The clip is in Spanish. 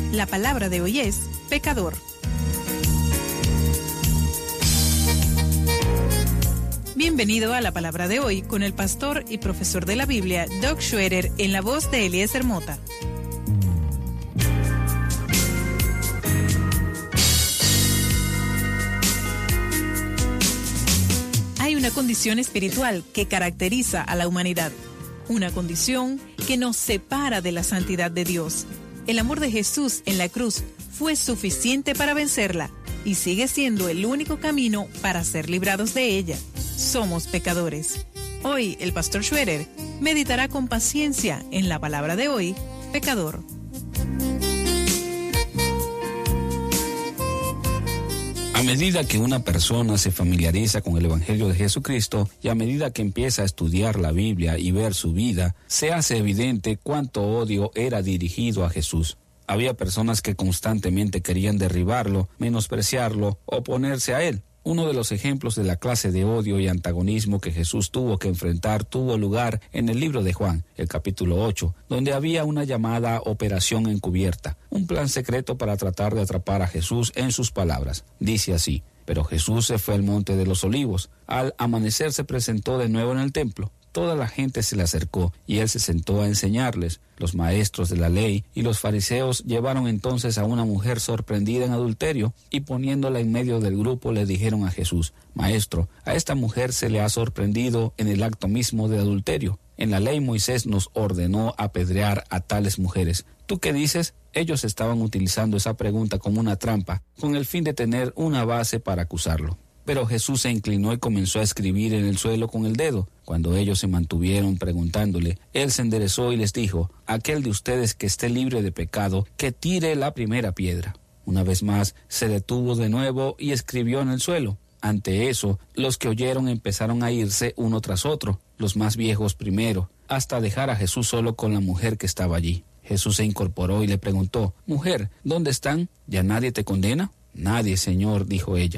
La palabra de hoy es pecador. Bienvenido a la palabra de hoy con el pastor y profesor de la Biblia, Doug Schroeder, en la voz de Eliezer Mota. Hay una condición espiritual que caracteriza a la humanidad, una condición que nos separa de la santidad de Dios. El amor de Jesús en la cruz fue suficiente para vencerla y sigue siendo el único camino para ser librados de ella. Somos pecadores. Hoy el pastor Schroeder meditará con paciencia en la palabra de hoy, pecador. A medida que una persona se familiariza con el Evangelio de Jesucristo y a medida que empieza a estudiar la Biblia y ver su vida, se hace evidente cuánto odio era dirigido a Jesús. Había personas que constantemente querían derribarlo, menospreciarlo, oponerse a él. Uno de los ejemplos de la clase de odio y antagonismo que Jesús tuvo que enfrentar tuvo lugar en el libro de Juan, el capítulo 8, donde había una llamada operación encubierta, un plan secreto para tratar de atrapar a Jesús en sus palabras. Dice así: pero Jesús se fue al monte de los Olivos. Al amanecer se presentó de nuevo en el templo. Toda la gente se le acercó y él se sentó a enseñarles. Los maestros de la ley y los fariseos llevaron entonces a una mujer sorprendida en adulterio y poniéndola en medio del grupo le dijeron a Jesús: Maestro, a esta mujer se le ha sorprendido en el acto mismo de adulterio. En la ley Moisés nos ordenó apedrear a tales mujeres. ¿Tú qué dices? Ellos estaban utilizando esa pregunta como una trampa, con el fin de tener una base para acusarlo. Pero Jesús se inclinó y comenzó a escribir en el suelo con el dedo. Cuando ellos se mantuvieron preguntándole, él se enderezó y les dijo: aquel de ustedes que esté libre de pecado, que tire la primera piedra. Una vez más se detuvo de nuevo y escribió en el suelo. Ante eso, los que oyeron empezaron a irse uno tras otro, los más viejos primero, hasta dejar a Jesús solo con la mujer que estaba allí. Jesús se incorporó y le preguntó: Mujer, ¿dónde están? ¿Ya nadie te condena? Nadie, Señor, dijo ella.